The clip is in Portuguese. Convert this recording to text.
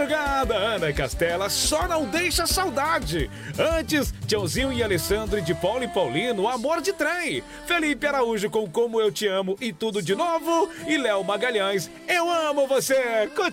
madrugada, Ana Castela só não deixa saudade. Antes, Tiãozinho e Alessandro de Paulo e Paulino, Amor de Trem. Felipe Araújo com Como Eu Te Amo e Tudo de Novo. E Léo Magalhães, Eu Amo Você. Curte